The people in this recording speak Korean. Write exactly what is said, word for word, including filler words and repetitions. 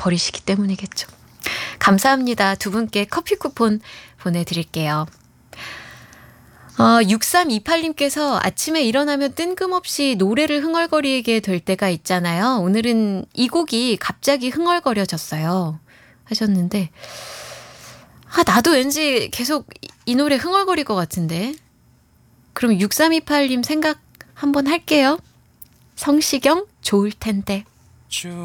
버리시기 때문이겠죠. 감사합니다. 두 분께 커피 쿠폰 보내드릴게요. 어, 육삼이팔님께서 아침에 일어나면 뜬금없이 노래를 흥얼거리게 될 때가 있잖아요. 오늘은 이 곡이 갑자기 흥얼거려졌어요. 하셨는데 아, 나도 왠지 계속 이 노래 흥얼거릴 것 같은데. 그럼 육삼이팔님 생각 한번 할게요. 성시경 좋을 텐데.